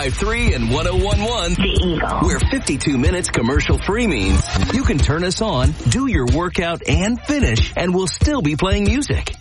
95.3 and 101.1. The Eagle. Where 52 minutes commercial-free means you can turn us on, do your workout, and finish, and we'll still be playing music.